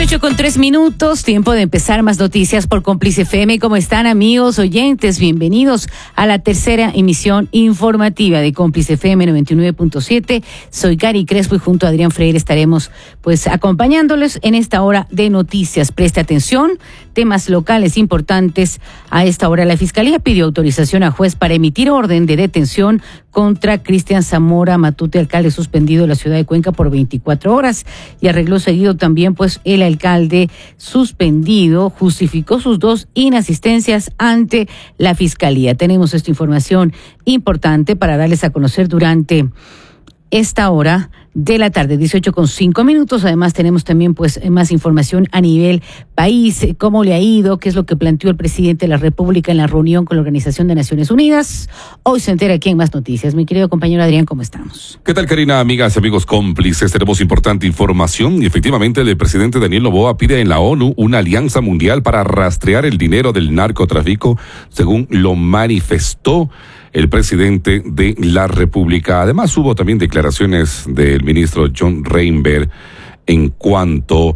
18:03, tiempo de empezar más noticias por Cómplice FM. ¿Cómo están, amigos oyentes? Bienvenidos a la tercera emisión informativa de Cómplice FM 99.7. Soy Gary Crespo y junto a Adrián Freire estaremos acompañándoles en esta hora de noticias. Preste atención, temas locales importantes. A esta hora la Fiscalía pidió autorización a juez para emitir orden de detención contra Cristian Zamora Matute, alcalde suspendido de la ciudad de Cuenca por 24 horas. Y arregló seguido también, el alcalde suspendido justificó sus 2 inasistencias ante la Fiscalía. Tenemos esta información importante para darles a conocer durante esta hora de la tarde, 18:05. Además tenemos también más información a nivel país, cómo le ha ido, qué es lo que planteó el presidente de la República en la reunión con la Organización de Naciones Unidas. Hoy se entera aquí en Más Noticias. Mi querido compañero Adrián, ¿cómo estamos? ¿Qué tal, Karina? Amigas y amigos cómplices, tenemos importante información y efectivamente el presidente Daniel Noboa pide en la ONU una alianza mundial para rastrear el dinero del narcotráfico, según lo manifestó el presidente de la República. Además, hubo también declaraciones del ministro John Reinberg en cuanto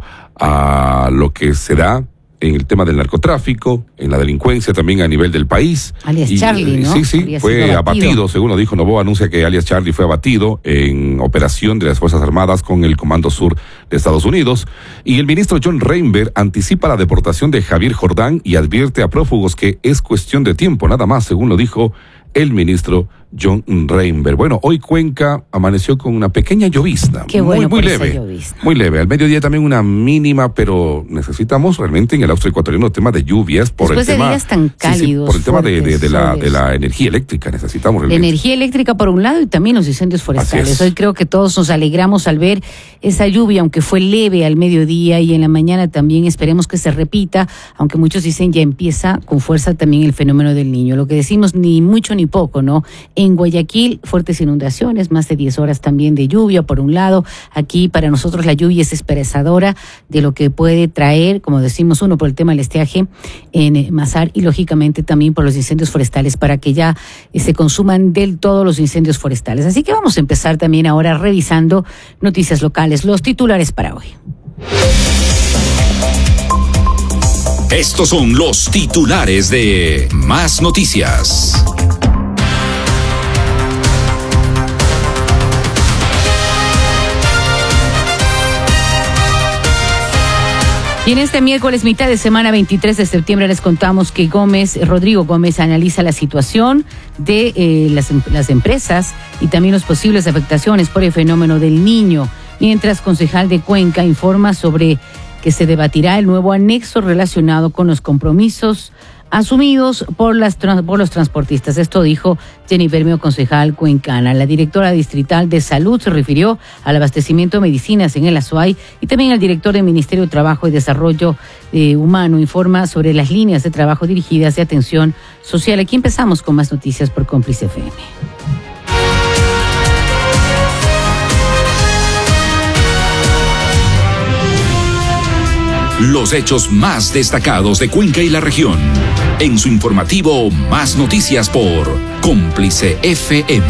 a lo que se da en el tema del narcotráfico, en la delincuencia también a nivel del país. Alias Charlie, ¿no? Sí, fue abatido, según lo dijo Noboa, anuncia que alias Charlie fue abatido en operación de las Fuerzas Armadas con el Comando Sur de Estados Unidos. Y el ministro John Reinberg anticipa la deportación de Javier Jordán y advierte a prófugos que es cuestión de tiempo, nada más, según lo dijo el ministro John Reinberg. Bueno, hoy Cuenca amaneció con una pequeña llovizna. Qué bueno, muy leve. Muy leve. Al mediodía también una mínima, pero necesitamos realmente en el austro ecuatoriano tema de lluvias por después el tema de días tan cálidos, por el tema fuertes, de la energía eléctrica. Necesitamos realmente la energía eléctrica por un lado y también los incendios forestales. Hoy creo que todos nos alegramos al ver esa lluvia, aunque fue leve al mediodía y en la mañana también. Esperemos que se repita, aunque muchos dicen ya empieza con fuerza también el fenómeno del Niño. Lo que decimos, ni mucho ni poco, ¿no? En Guayaquil, fuertes inundaciones, más de 10 horas también de lluvia, por un lado. Aquí, para nosotros, la lluvia es esperanzadora de lo que puede traer, como decimos, uno, por el tema del estiaje en Mazar y, lógicamente, también por los incendios forestales, para que ya se consuman del todo los incendios forestales. Así que vamos a empezar también ahora revisando noticias locales, los titulares para hoy. Estos son los titulares de Más Noticias. Y en este miércoles, mitad de semana, 23 de septiembre, les contamos que Rodrigo Gómez analiza la situación de las empresas y también las posibles afectaciones por el fenómeno del Niño, mientras concejal de Cuenca informa sobre que se debatirá el nuevo anexo relacionado con los compromisos asumidos por los transportistas. Esto dijo Jennifer Meo, concejal cuencana. La directora distrital de Salud se refirió al abastecimiento de medicinas en el Azuay y también el director del Ministerio de Trabajo y Desarrollo Humano informa sobre las líneas de trabajo dirigidas de atención social. Aquí empezamos con Más Noticias por Cómplice FM. Los hechos más destacados de Cuenca y la región. En su informativo Más Noticias por Cómplice FM.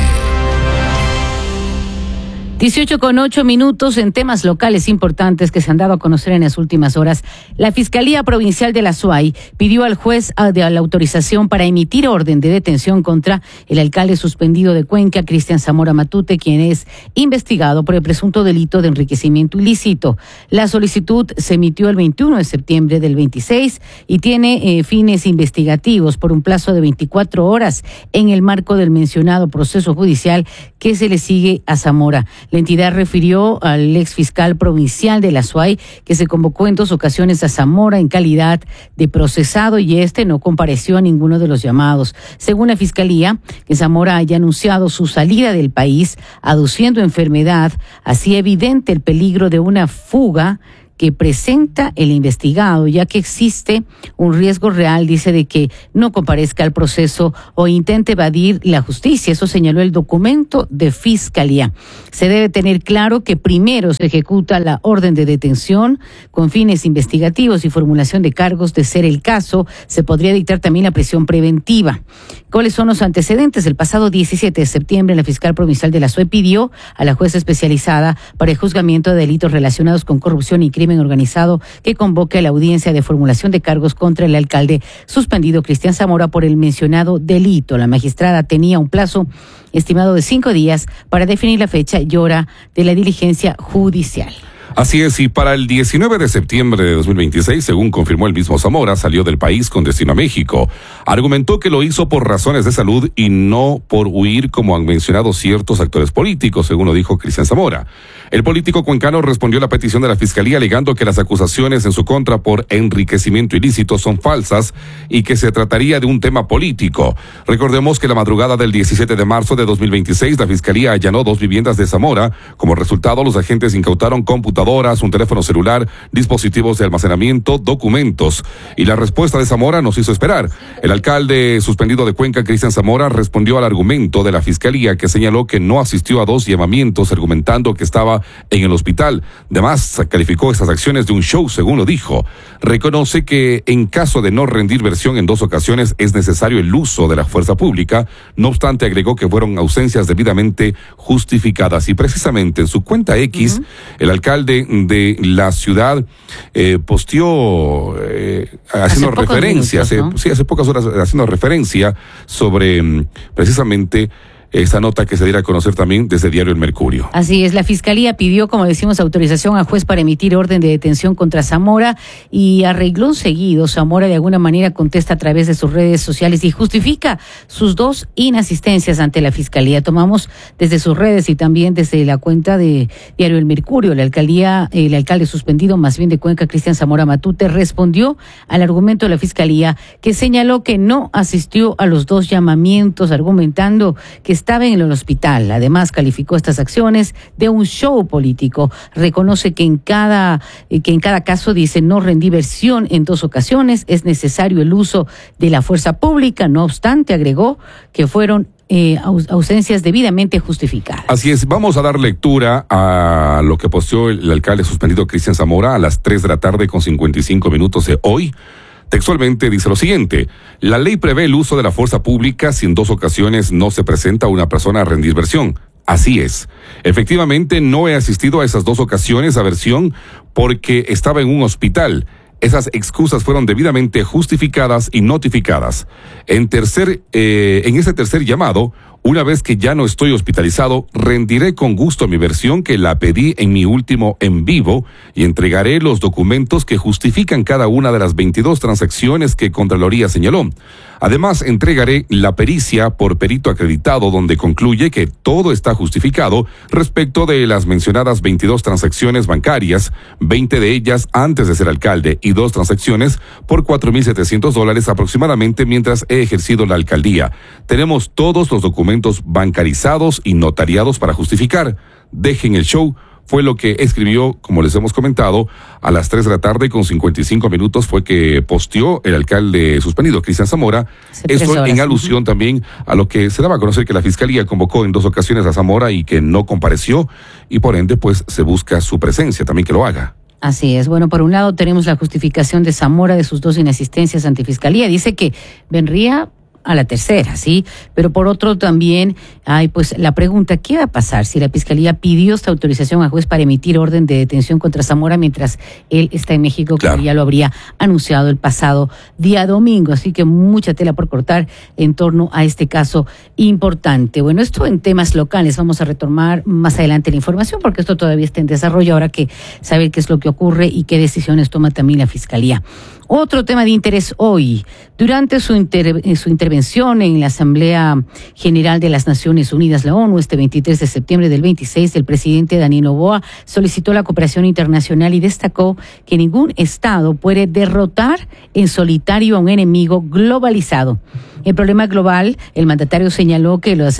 18:08 en temas locales importantes que se han dado a conocer en las últimas horas. La Fiscalía Provincial de la Azuay pidió al juez la autorización para emitir orden de detención contra el alcalde suspendido de Cuenca, Cristian Zamora Matute, quien es investigado por el presunto delito de enriquecimiento ilícito. La solicitud se emitió el 21 de septiembre del 26 y tiene fines investigativos por un plazo de 24 horas en el marco del mencionado proceso judicial que se le sigue a Zamora. La entidad refirió al ex fiscal provincial de la Azuay que se convocó en 2 ocasiones a Zamora en calidad de procesado y no compareció a ninguno de los llamados. Según la Fiscalía, que Zamora haya anunciado su salida del país, aduciendo enfermedad, hacía evidente el peligro de una fuga que presenta el investigado, ya que existe un riesgo real, dice, de que no comparezca al proceso o intente evadir la justicia. Eso señaló el documento de Fiscalía. Se debe tener claro que primero se ejecuta la orden de detención con fines investigativos y formulación de cargos. De ser el caso, se podría dictar también la prisión preventiva. ¿Cuáles son los antecedentes? El pasado 17 de septiembre, la fiscal provincial de la Azuay pidió a la jueza especializada para el juzgamiento de delitos relacionados con corrupción y crimen Crimen Organizado que convoque a la audiencia de formulación de cargos contra el alcalde suspendido Cristian Zamora por el mencionado delito. La magistrada tenía un plazo estimado de 5 días para definir la fecha y hora de la diligencia judicial. Así es, y para el 19 de septiembre de 2026, según confirmó el mismo Zamora, salió del país con destino a México. Argumentó que lo hizo por razones de salud y no por huir, como han mencionado ciertos actores políticos, según lo dijo Cristian Zamora. El político cuencano respondió a la petición de la Fiscalía alegando que las acusaciones en su contra por enriquecimiento ilícito son falsas y que se trataría de un tema político. Recordemos que la madrugada del 17 de marzo de 2026, la Fiscalía allanó 2 viviendas de Zamora. Como resultado, los agentes incautaron computadoras, un teléfono celular, dispositivos de almacenamiento, documentos. Y la respuesta de Zamora nos hizo esperar. El alcalde suspendido de Cuenca, Cristian Zamora, respondió al argumento de la Fiscalía, que señaló que no asistió a 2 llamamientos, argumentando que estaba en el hospital. Además, calificó estas acciones de un show, según lo dijo. Reconoce que en caso de no rendir versión en 2 ocasiones es necesario el uso de la fuerza pública. No obstante, agregó que fueron ausencias debidamente justificadas. Y precisamente en su cuenta X, el alcalde de la ciudad posteó haciendo referencia, hace pocas horas, haciendo referencia sobre precisamente esta nota que se diera a conocer también desde Diario El Mercurio. Así es, la Fiscalía pidió, como decimos, autorización al juez para emitir orden de detención contra Zamora y a renglón seguido, Zamora de alguna manera contesta a través de sus redes sociales y justifica sus 2 inasistencias ante la Fiscalía. Tomamos desde sus redes y también desde la cuenta de Diario El Mercurio. El alcalde suspendido más bien de Cuenca, Cristian Zamora Matute, respondió al argumento de la Fiscalía, que señaló que no asistió a los 2 llamamientos, argumentando que estaba en el hospital. Además, calificó estas acciones de un show político. Reconoce que en cada caso, dice, no rendí versión en 2 ocasiones, es necesario el uso de la fuerza pública. No obstante, agregó que fueron ausencias debidamente justificadas. Así es, vamos a dar lectura a lo que posteó el alcalde suspendido Cristian Zamora a las 3 de la tarde con 55 minutos de hoy. Textualmente dice lo siguiente: la ley prevé el uso de la fuerza pública si en 2 ocasiones no se presenta una persona a rendir versión. Así es. Efectivamente, no he asistido a esas 2 ocasiones a versión porque estaba en un hospital. Esas excusas fueron debidamente justificadas y notificadas. En ese tercer llamado, una vez que ya no estoy hospitalizado, rendiré con gusto mi versión que la pedí en mi último en vivo y entregaré los documentos que justifican cada una de las 22 transacciones que Contraloría señaló. Además, entregaré la pericia por perito acreditado donde concluye que todo está justificado respecto de las mencionadas 22 transacciones bancarias, 20 de ellas antes de ser alcalde y 2 transacciones por $4,700 aproximadamente mientras he ejercido la alcaldía. Tenemos todos los documentos bancarizados y notariados para justificar. Dejen el show. Fue lo que escribió, como les hemos comentado, a las 3 de la tarde con 55 minutos fue que posteó el alcalde suspendido, Cristian Zamora. Esto en alusión también a lo que se daba a conocer que la Fiscalía convocó en 2 ocasiones a Zamora y que no compareció y por ende pues se busca su presencia, también que lo haga. Así es. Bueno, por un lado tenemos la justificación de Zamora de sus 2 inasistencias ante Fiscalía. Dice que vendría a la tercera, ¿sí? Pero por otro también hay pues la pregunta, ¿qué va a pasar si la Fiscalía pidió esta autorización al juez para emitir orden de detención contra Zamora mientras él está en México, claro, como ya lo habría anunciado el pasado día domingo? Así que mucha tela por cortar en torno a este caso importante. Bueno, esto en temas locales. Vamos a retomar más adelante la información porque esto todavía está en desarrollo. Ahora que saber qué es lo que ocurre y qué decisiones toma también la Fiscalía. Otro tema de interés hoy. Durante su intervención en la Asamblea General de las Naciones Unidas, la ONU, este 23 de septiembre del 26, el presidente Daniel Noboa solicitó la cooperación internacional y destacó que ningún Estado puede derrotar en solitario a un enemigo globalizado. El problema global, el mandatario señaló que las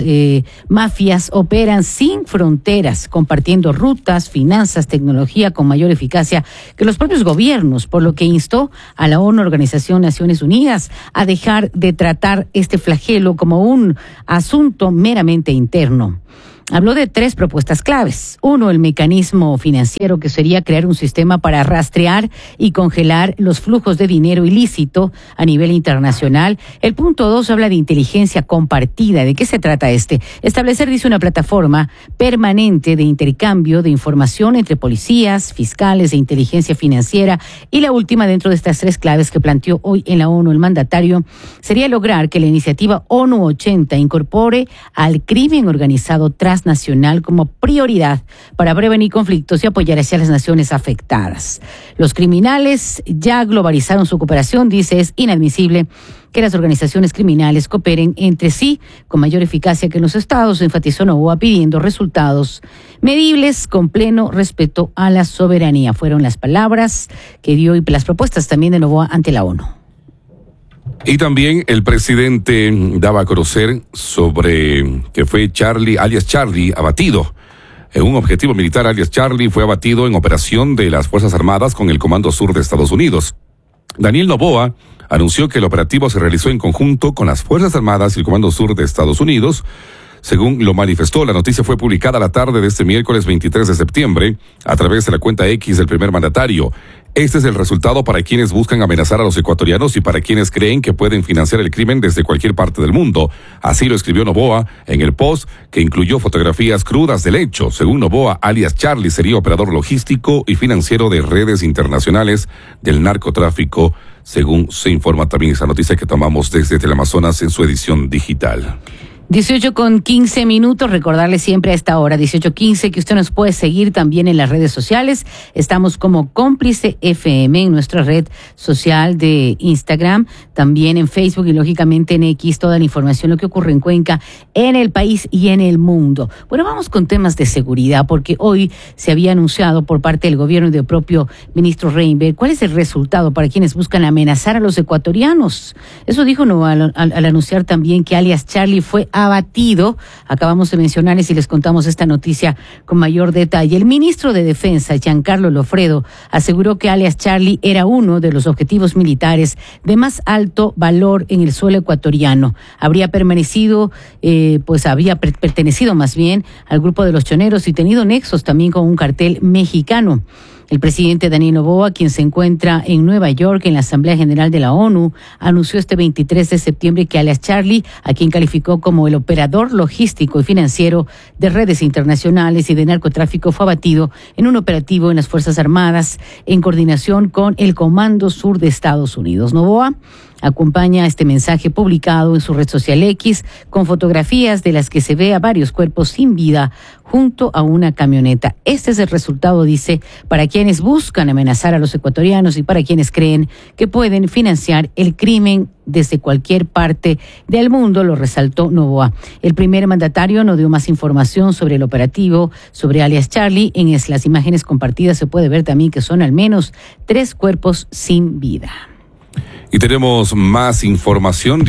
mafias operan sin fronteras, compartiendo rutas, finanzas, tecnología con mayor eficacia que los propios gobiernos, por lo que instó a la ONU, Organización Naciones Unidas, a dejar de tratar este flagelo como un asunto meramente interno. habló de 3 propuestas claves. 1, el mecanismo financiero, que sería crear un sistema para rastrear y congelar los flujos de dinero ilícito a nivel internacional. El punto 2 habla de inteligencia compartida. ¿De qué se trata este? Establecer, dice, una plataforma permanente de intercambio de información entre policías, fiscales e inteligencia financiera. Y la última, dentro de estas 3 claves que planteó hoy en la ONU el mandatario, sería lograr que la iniciativa ONU 80 incorpore al crimen organizado transnacional como prioridad para prevenir conflictos y apoyar hacia las naciones afectadas. Los criminales ya globalizaron su cooperación, dice, es inadmisible que las organizaciones criminales cooperen entre sí con mayor eficacia que los estados, enfatizó Noboa, pidiendo resultados medibles con pleno respeto a la soberanía. Fueron las palabras que dio y las propuestas también de Noboa ante la ONU. Y también el presidente daba a conocer sobre que fue Charlie, alias Charlie, abatido. En un objetivo militar, alias Charlie fue abatido en operación de las Fuerzas Armadas con el Comando Sur de Estados Unidos. Daniel Noboa anunció que el operativo se realizó en conjunto con las Fuerzas Armadas y el Comando Sur de Estados Unidos. Según lo manifestó, la noticia fue publicada la tarde de este miércoles 23 de septiembre a través de la cuenta X del primer mandatario. Este es el resultado para quienes buscan amenazar a los ecuatorianos y para quienes creen que pueden financiar el crimen desde cualquier parte del mundo. Así lo escribió Noboa en el post, que incluyó fotografías crudas del hecho. Según Noboa, alias Charlie sería operador logístico y financiero de redes internacionales del narcotráfico, según se informa también esa noticia que tomamos desde Teleamazonas en su edición digital. 18:15. Recordarle siempre a esta hora, 18:15, que usted nos puede seguir también en las redes sociales. Estamos como Cómplice FM en nuestra red social de Instagram, también en Facebook y lógicamente en X, toda la información, lo que ocurre en Cuenca, en el país y en el mundo. Bueno, vamos con temas de seguridad, porque hoy se había anunciado por parte del gobierno y del propio ministro Reinberg cuál es el resultado para quienes buscan amenazar a los ecuatorianos. Eso dijo al anunciar también que alias Charlie fue abatido. Acabamos de mencionarles y les contamos esta noticia con mayor detalle. El ministro de Defensa, Giancarlo Lofredo, aseguró que alias Charlie era uno de los objetivos militares de más alto valor en el suelo ecuatoriano. Habría pertenecido más bien al grupo de los choneros y tenido nexos también con un cartel mexicano. El presidente Daniel Noboa, quien se encuentra en Nueva York en la Asamblea General de la ONU, anunció este 23 de septiembre que alias Charlie, a quien calificó como el operador logístico y financiero de redes internacionales y de narcotráfico, fue abatido en un operativo en las Fuerzas Armadas en coordinación con el Comando Sur de Estados Unidos. Noboa acompaña este mensaje publicado en su red social X con fotografías de las que se ve a varios cuerpos sin vida junto a una camioneta. Este es el resultado, dice, para quienes buscan amenazar a los ecuatorianos y para quienes creen que pueden financiar el crimen desde cualquier parte del mundo, lo resaltó Noboa. El primer mandatario no dio más información sobre el operativo, sobre alias Charlie. En las imágenes compartidas se puede ver también que son al menos 3 cuerpos sin vida. Y tenemos más información,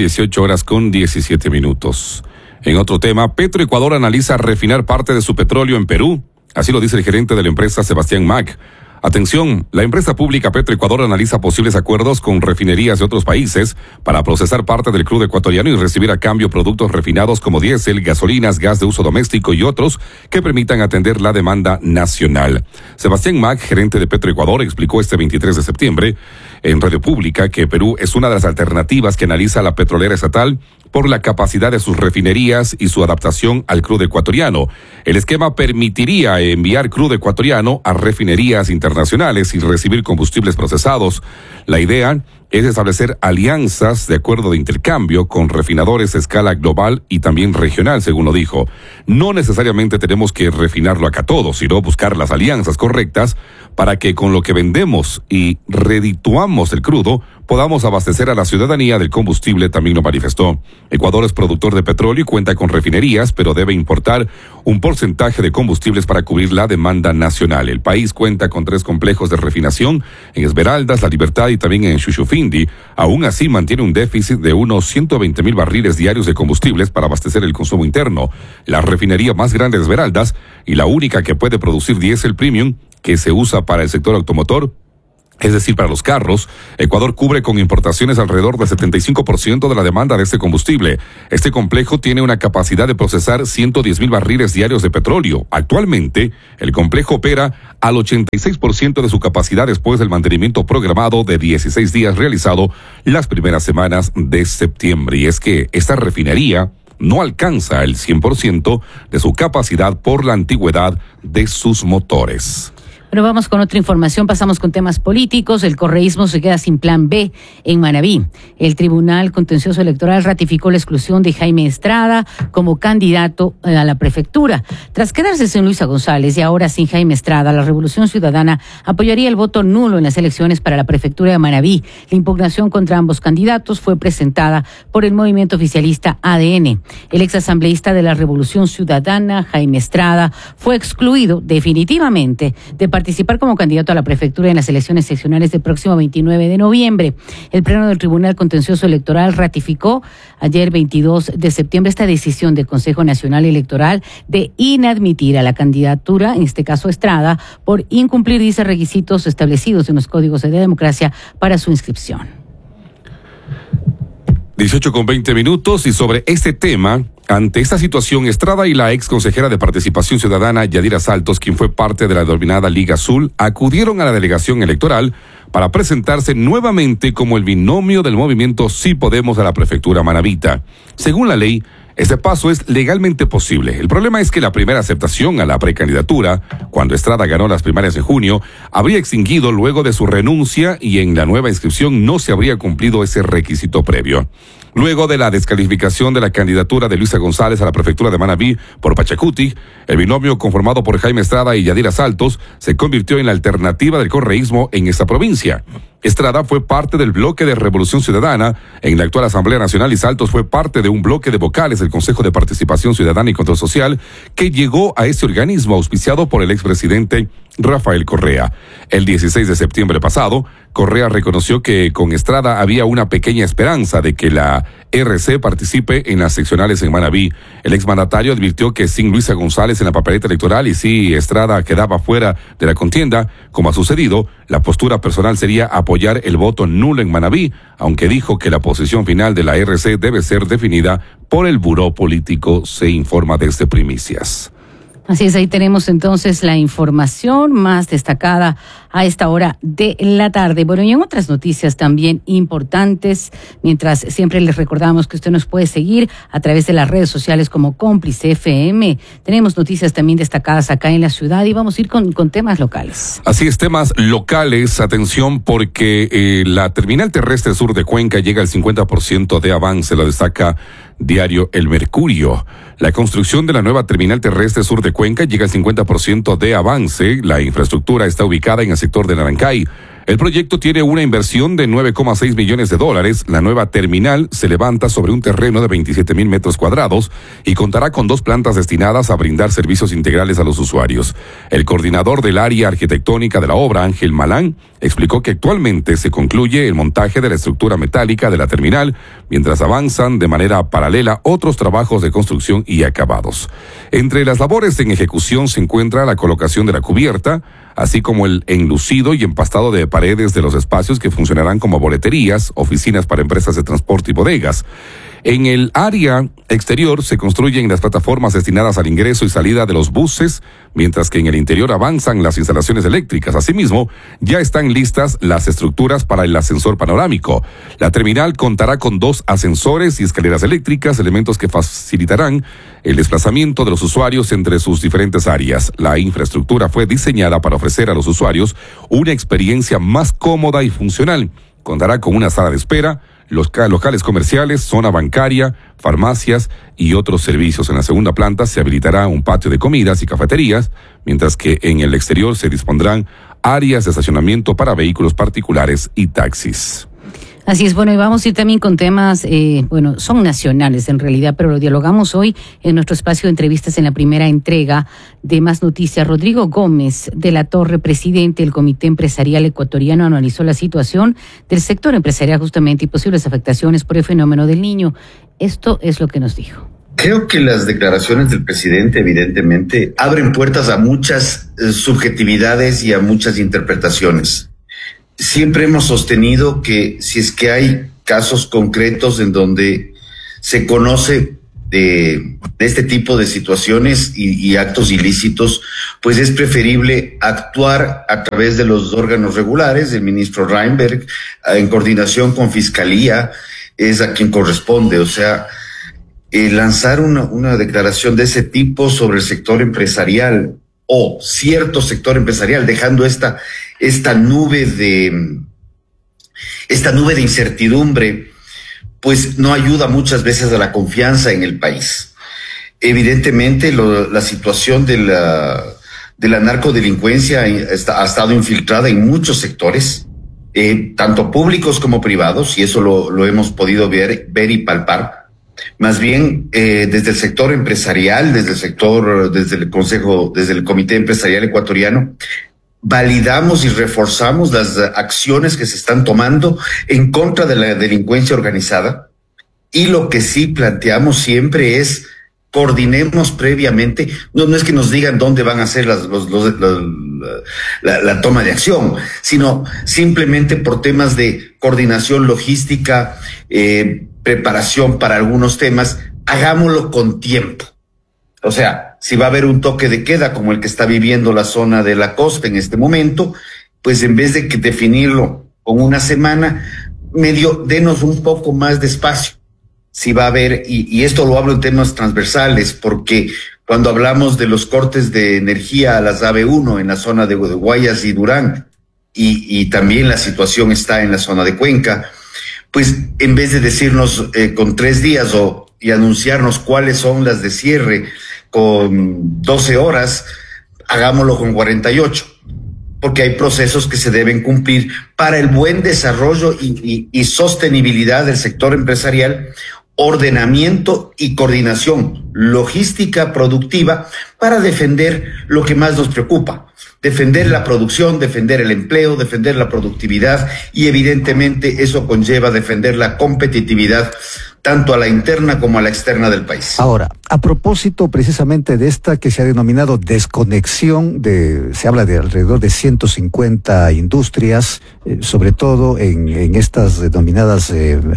18:17. En otro tema, Petroecuador analiza refinar parte de su petróleo en Perú. Así lo dice el gerente de la empresa, Sebastián Mac. Atención, la empresa pública Petroecuador analiza posibles acuerdos con refinerías de otros países para procesar parte del crudo ecuatoriano y recibir a cambio productos refinados como diésel, gasolinas, gas de uso doméstico y otros que permitan atender la demanda nacional. Sebastián Mac, gerente de Petroecuador, explicó este 23 de septiembre en Radio Pública que Perú es una de las alternativas que analiza la petrolera estatal por la capacidad de sus refinerías y su adaptación al crudo ecuatoriano. El esquema permitiría enviar crudo ecuatoriano a refinerías internacionales y recibir combustibles procesados. La idea es establecer alianzas de acuerdo de intercambio con refinadores a escala global y también regional, según lo dijo. No necesariamente tenemos que refinarlo acá todo, sino buscar las alianzas correctas para que con lo que vendemos y redituamos el crudo podamos abastecer a la ciudadanía del combustible, también lo manifestó. Ecuador es productor de petróleo y cuenta con refinerías, pero debe importar un porcentaje de combustibles para cubrir la demanda nacional. El país cuenta con 3 complejos de refinación en Esmeraldas, La Libertad y también en Shushufindi. Aún así mantiene un déficit de unos 120,000 barriles diarios de combustibles para abastecer el consumo interno. La refinería más grande de Esmeraldas y la única que puede producir diésel premium que se usa para el sector automotor Es decir, para los carros, Ecuador cubre con importaciones alrededor del 75% de la demanda de este combustible. Este complejo tiene una capacidad de procesar 110,000 barriles diarios de petróleo. Actualmente, el complejo opera al 86% de su capacidad después del mantenimiento programado de 16 días realizado las primeras semanas de septiembre. Y es que esta refinería no alcanza el 100% de su capacidad por la antigüedad de sus motores. Bueno, vamos con otra información, pasamos con temas políticos. El correísmo se queda sin plan B en Manabí. El Tribunal Contencioso Electoral ratificó la exclusión de Jaime Estrada como candidato a la prefectura. Tras quedarse sin Luisa González y ahora sin Jaime Estrada, la Revolución Ciudadana apoyaría el voto nulo en las elecciones para la prefectura de Manabí. La impugnación contra ambos candidatos fue presentada por el movimiento oficialista ADN. El exasambleísta de la Revolución Ciudadana, Jaime Estrada, fue excluido definitivamente de participar como candidato a la prefectura en las elecciones seccionales del próximo 29 de noviembre. El Pleno del Tribunal Contencioso Electoral ratificó ayer 22 de septiembre esta decisión del Consejo Nacional Electoral de inadmitir a la candidatura, en este caso Estrada, por incumplir, dice, requisitos establecidos en los códigos de democracia para su inscripción. 18:20 y sobre este tema, ante esta situación, Estrada y la ex consejera de Participación Ciudadana, Yadira Saltos, quien fue parte de la denominada Liga Azul, acudieron a la delegación electoral para presentarse nuevamente como el binomio del movimiento Sí Podemos a la prefectura manabita. Según la ley, este paso es legalmente posible. El problema es que la primera aceptación a la precandidatura, cuando Estrada ganó las primarias en junio, habría extinguido luego de su renuncia y en la nueva inscripción no se habría cumplido ese requisito previo. Luego de la descalificación de la candidatura de Luisa González a la prefectura de Manabí por Pachacuti, el binomio conformado por Jaime Estrada y Yadira Saltos se convirtió en la alternativa del correísmo en esta provincia. Estrada fue parte del bloque de Revolución Ciudadana en la actual Asamblea Nacional y Saltos fue parte de un bloque de vocales del Consejo de Participación Ciudadana y Control Social que llegó a ese organismo auspiciado por el expresidente Rafael Correa. El 16 de septiembre pasado, Correa reconoció que con Estrada había una pequeña esperanza de que la RC participe en las seccionales en Manabí. El exmandatario advirtió que sin Luisa González en la papeleta electoral y si Estrada quedaba fuera de la contienda, como ha sucedido, la postura personal sería apoyar el voto nulo en Manabí, aunque dijo que la posición final de la RC debe ser definida por el Buró Político, se informa desde Primicias. Así es, ahí tenemos entonces la información más destacada a esta hora de la tarde. Bueno, y en otras noticias también importantes, mientras siempre les recordamos que usted nos puede seguir a través de las redes sociales como Cómplice FM. Tenemos noticias también destacadas acá en la ciudad y vamos a ir con temas locales. Así es, temas locales, atención porque la terminal terrestre sur de Cuenca llega al 50% de avance, lo destaca diario El Mercurio. La construcción de la nueva terminal terrestre sur de Cuenca llega al 50% de avance. La infraestructura está ubicada en el sector de Narancay. El proyecto tiene una inversión de $9,6 millones. La nueva terminal se levanta sobre un terreno de 27,000 metros cuadrados y contará con 2 plantas destinadas a brindar servicios integrales a los usuarios. El coordinador del área arquitectónica de la obra, Ángel Malán, explicó que actualmente se concluye el montaje de la estructura metálica de la terminal, mientras avanzan de manera paralela otros trabajos de construcción y acabados. Entre las labores en ejecución se encuentra la colocación de la cubierta, así como el enlucido y empastado de paredes de los espacios que funcionarán como boleterías, oficinas para empresas de transporte y bodegas. En el área exterior se construyen las plataformas destinadas al ingreso y salida de los buses, mientras que en el interior avanzan las instalaciones eléctricas. Asimismo, ya están listas las estructuras para el ascensor panorámico. La terminal contará con 2 ascensores y escaleras eléctricas, elementos que facilitarán el desplazamiento de los usuarios entre sus diferentes áreas. La infraestructura fue diseñada para ofrecer a los usuarios una experiencia más cómoda y funcional. Contará con una sala de espera, los locales comerciales, zona bancaria, farmacias y otros servicios. En la segunda planta se habilitará un patio de comidas y cafeterías, mientras que en el exterior se dispondrán áreas de estacionamiento para vehículos particulares y taxis. Así es, bueno, y vamos a ir también con temas, son nacionales en realidad, pero lo dialogamos hoy en nuestro espacio de entrevistas en la primera entrega de Más Noticias. Rodrigo Gómez de la Torre, presidente del Comité Empresarial Ecuatoriano, analizó la situación del sector empresarial justamente y posibles afectaciones por el fenómeno del Niño. Esto es lo que nos dijo. Creo que las declaraciones del presidente evidentemente abren puertas a muchas subjetividades y a muchas interpretaciones. siempre hemos sostenido que si es que hay casos concretos en donde se conoce de este tipo de situaciones y actos ilícitos, pues es preferible actuar a través de los órganos regulares. El ministro Reinberg, en coordinación con Fiscalía, es a quien corresponde. O sea, lanzar una declaración de ese tipo sobre el sector empresarial o cierto sector empresarial, dejando esta nube de incertidumbre, pues no ayuda muchas veces a la confianza en el país. Evidentemente, la situación de la narcodelincuencia ha estado infiltrada en muchos sectores, tanto públicos como privados, y eso lo hemos podido ver y palpar. Más bien, desde el sector empresarial, desde el Comité Empresarial Ecuatoriano, validamos y reforzamos las acciones que se están tomando en contra de la delincuencia organizada, y lo que sí planteamos siempre es coordinemos previamente. No es que nos digan dónde van a hacer la toma de acción, sino simplemente por temas de coordinación logística, preparación para algunos temas, hagámoslo con tiempo. O sea, si va a haber un toque de queda como el que está viviendo la zona de la costa en este momento, pues en vez de definirlo con una semana, denos un poco más de espacio. Si va a haber, y esto lo hablo en temas transversales, porque cuando hablamos de los cortes de energía a las AB1 en la zona de Guayas y Durán, y también la situación está en la zona de Cuenca, pues en vez de decirnos con 3 días y anunciarnos cuáles son las de cierre con 12 horas, hagámoslo con 48, porque hay procesos que se deben cumplir para el buen desarrollo y sostenibilidad del sector empresarial, ordenamiento y coordinación logística productiva para defender lo que más nos preocupa, defender la producción, defender el empleo, defender la productividad, y evidentemente eso conlleva defender la competitividad tanto a la interna como a la externa del país. Ahora, a propósito precisamente de esta que se ha denominado desconexión, se habla de alrededor de 150 industrias, sobre todo en estas denominadas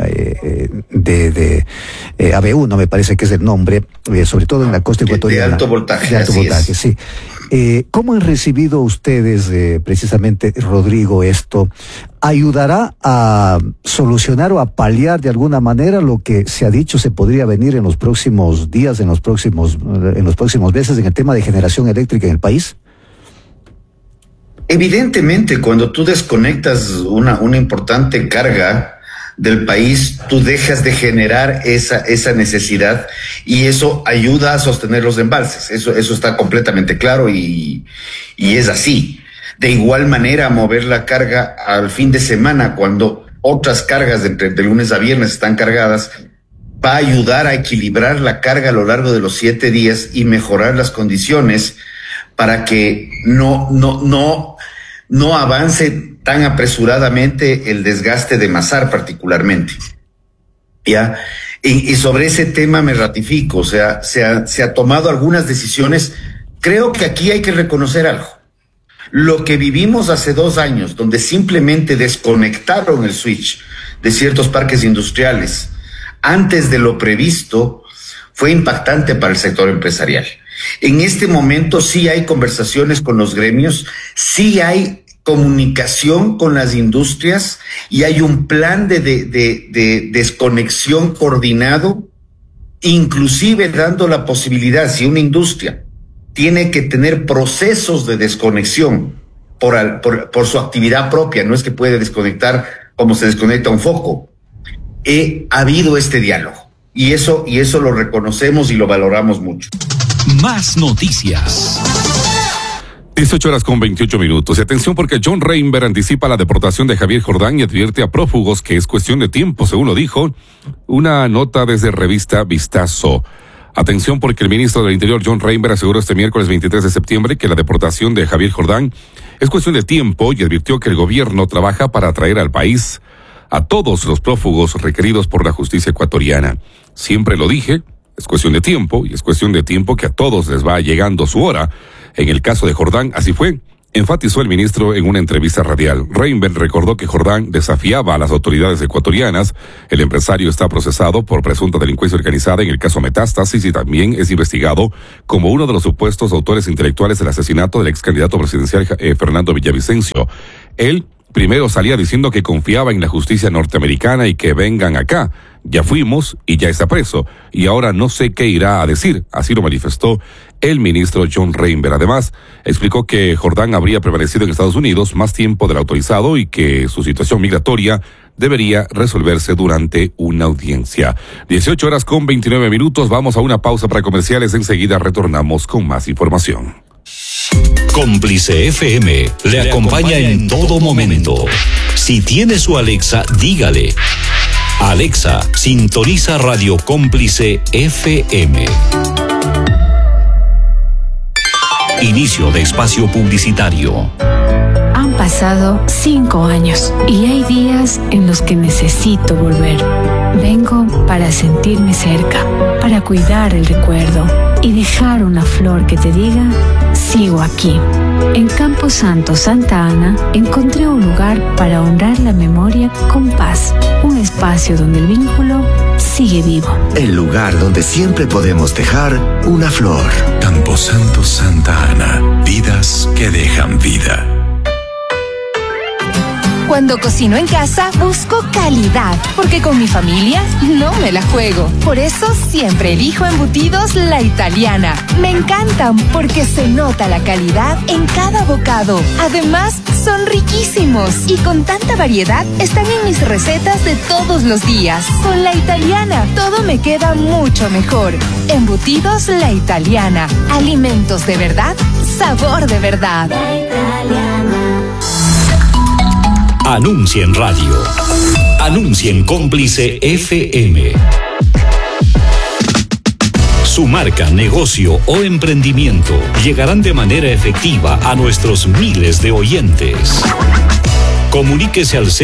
AB1, me parece que es el nombre, sobre todo en la costa ecuatoriana. De alto voltaje. De alto voltaje, sí. ¿Cómo han recibido ustedes, precisamente, Rodrigo, esto? ¿Ayudará a solucionar o a paliar de alguna manera lo que se ha dicho se podría venir en los próximos días, en los próximos meses, en el tema de generación eléctrica en el país? Evidentemente, cuando tú desconectas una importante carga del país, tú dejas de generar esa necesidad, y eso ayuda a sostener los embalses. Eso está completamente claro y es así. De igual manera, mover la carga al fin de semana, cuando otras cargas de lunes a viernes están cargadas, va a ayudar a equilibrar la carga a lo largo de los 7 días y mejorar las condiciones para que no avance tan apresuradamente el desgaste de Masar particularmente. ¿Ya? Y sobre ese tema me ratifico. O sea, se ha tomado algunas decisiones. Creo que aquí hay que reconocer algo. Lo que vivimos hace 2 años, donde simplemente desconectaron el switch de ciertos parques industriales antes de lo previsto, fue impactante para el sector empresarial. En este momento sí hay conversaciones con los gremios, sí hay comunicación con las industrias, y hay un plan de desconexión coordinado, inclusive dando la posibilidad, si una industria tiene que tener procesos de desconexión por su actividad propia, no es que puede desconectar como se desconecta un foco. Ha habido este diálogo, y eso lo reconocemos y lo valoramos mucho. Más noticias. 18:28. Y atención, porque John Reinberg anticipa la deportación de Javier Jordán y advierte a prófugos que es cuestión de tiempo, según lo dijo una nota desde revista Vistazo. Atención, porque el ministro del Interior, John Reinberg, aseguró este miércoles 23 de septiembre que la deportación de Javier Jordán es cuestión de tiempo, y advirtió que el gobierno trabaja para traer al país a todos los prófugos requeridos por la justicia ecuatoriana. Siempre lo dije, es cuestión de tiempo, y es cuestión de tiempo que a todos les va llegando su hora. En el caso de Jordán, así fue. enfatizó el ministro en una entrevista radial. Reinberg recordó que Jordán desafiaba a las autoridades ecuatorianas. El empresario está procesado por presunta delincuencia organizada en el caso Metástasis y también es investigado como uno de los supuestos autores intelectuales del asesinato del ex candidato presidencial Fernando Villavicencio. Él primero salía diciendo que confiaba en la justicia norteamericana y que vengan acá. Ya fuimos y ya está preso. Y ahora no sé qué irá a decir. Así lo manifestó el ministro John Reinberg. Además, explicó que Jordán habría permanecido en Estados Unidos más tiempo del autorizado y que su situación migratoria debería resolverse durante una audiencia. 18:29. Vamos a una pausa para comerciales. Enseguida retornamos con más información. Cómplice FM le acompaña en todo momento. Si tiene su Alexa, dígale: Alexa, sintoniza Radio Cómplice FM. Inicio de espacio publicitario. Han pasado 5 años y hay días en los que necesito volver. Vengo para sentirme cerca, para cuidar el recuerdo y dejar una flor que te diga: sigo aquí. En Campo Santo, Santa Ana, encontré un lugar para honrar la memoria con paz. Un espacio donde el vínculo sigue vivo. El lugar donde siempre podemos dejar una flor. Campo Santo, Santa Ana. Vidas que dejan vida. Cuando cocino en casa, busco calidad, porque con mi familia no me la juego. Por eso siempre elijo Embutidos La Italiana. Me encantan porque se nota la calidad en cada bocado. Además, son riquísimos y con tanta variedad están en mis recetas de todos los días. Con La Italiana, todo me queda mucho mejor. Embutidos La Italiana. Alimentos de verdad, sabor de verdad. La Italiana. Anuncia en radio. Anuncia en Cómplice FM. Su marca, negocio o emprendimiento llegarán de manera efectiva a nuestros miles de oyentes. Comuníquese al